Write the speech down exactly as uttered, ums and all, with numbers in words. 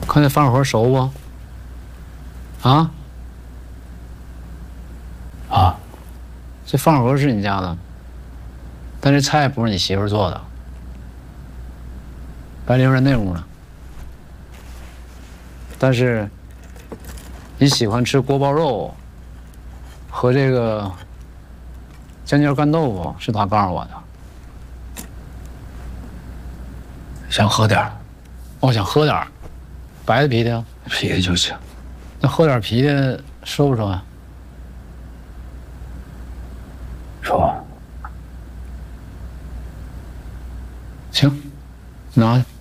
看这饭盒熟不？啊？ 啊， 这饭盒是你家的，但这菜不是你媳妇做的。白灵在那屋呢。但是你喜欢吃锅包肉和这个尖椒干豆腐，是他告诉我的。 想喝点儿， 我想喝点儿，白的啤的， 啤的就行。 那喝点啤的说不说呀？ 说。 行，拿去。